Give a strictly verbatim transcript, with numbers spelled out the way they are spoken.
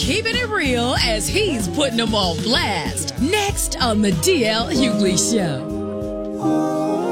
keeping it real as he's putting them on blast. Next on the D L Hughley Show.